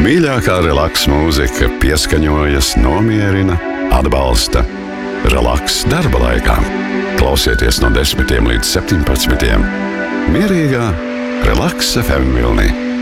Mīļākā relaks mūzika pieskaņojas, nomierina, atbalsta. Relaks darba laikā. Klausieties no 10 līdz 17. Mierīgā Relaks FM vilnī.